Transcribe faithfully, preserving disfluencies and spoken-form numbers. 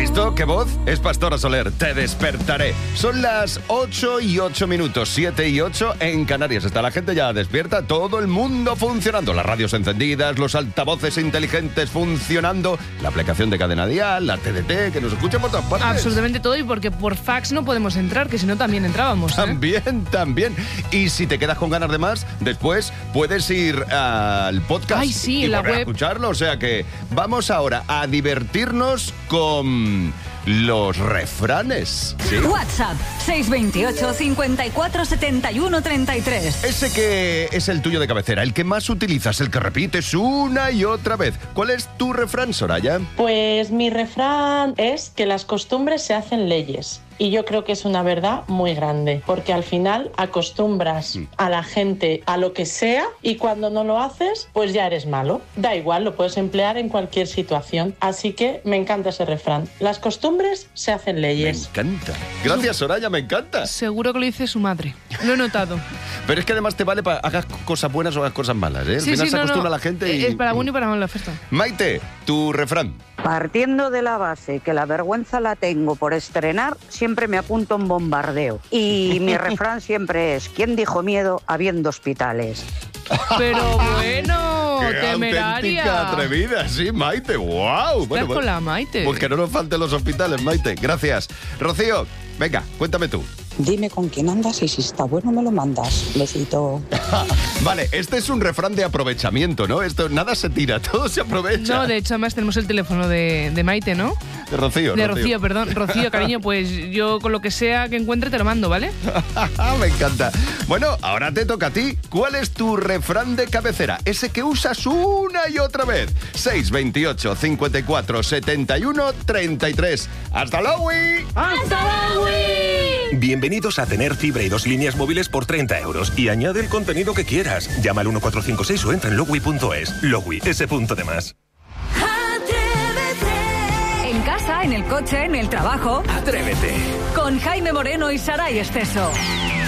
visto? ¿Qué voz? Es Pastora Soler, Te despertaré. Son las ocho y ocho minutos, siete y ocho en Canarias. Está la gente ya despierta, todo el mundo funcionando. Las radios encendidas, los altavoces inteligentes funcionando, la aplicación de Cadena Dial, la T D T, que nos escucha por todas partes. Absolutamente todo, y porque por fax no podemos entrar, que si no también entrábamos. ¿eh? También, también. Y si te quedas con ganas de más, después puedes ir al podcast. Ay, sí, y la volver a web. escucharlo. O sea que vamos ahora a divertirnos con los refranes. ¿Sí? WhatsApp seis dos ocho, cincuenta y cuatro, setenta y uno, treinta y tres. Ese que es el tuyo de cabecera, el que más utilizas, el que repites una y otra vez. ¿Cuál es tu refrán, Soraya? Pues mi refrán es que las costumbres se hacen leyes. Y yo creo que es una verdad muy grande, porque al final acostumbras a la gente a lo que sea y cuando no lo haces, pues ya eres malo. Da igual, lo puedes emplear en cualquier situación. Así que me encanta ese refrán. Las costumbres se hacen leyes. Me encanta. Gracias, Soraya, me encanta. Seguro que lo dice su madre. Lo he notado. Pero es que además te vale para hagas cosas buenas o hagas cosas malas, ¿eh? Al Sí, final sí, se no, acostumbra no. la gente y... Es para bueno y para mal la oferta. Maite, tu refrán. Partiendo de la base que la vergüenza la tengo por estrenar, siempre me apunto un bombardeo. Y mi refrán siempre es: ¿quién dijo miedo habiendo hospitales? Pero bueno, ¡Qué temeraria. auténtica atrevida! Sí, Maite, wow. Estás Bueno, con la Maite. Pues que no nos falten los hospitales, Maite. Gracias. Rocío, venga, cuéntame tú. Dime con quién andas y si está bueno me lo mandas. Besito. Vale, este es un refrán de aprovechamiento, ¿no? Esto nada se tira, todo se aprovecha. No, de hecho, además tenemos el teléfono de, de Maite, ¿no? De Rocío. De Rocío, perdón. Rocío, cariño, pues yo con lo que sea que encuentre te lo mando, ¿vale? Me encanta. Bueno, ahora te toca a ti. ¿Cuál es tu refrán de cabecera? Ese que usas una y otra vez. seis dos ocho, cincuenta y cuatro, setenta y uno, treinta y tres. ¡Hasta luego! ¡Hasta luego! Bienvenidos a tener fibra y dos líneas móviles por treinta euros. Y añade el contenido que quieras. Llama al uno cuatro cinco seis o entra en logui punto es. Logui, ese punto de más. En casa, en el coche, en el trabajo. Atrévete. Con Jaime Moreno y Saray Esteso.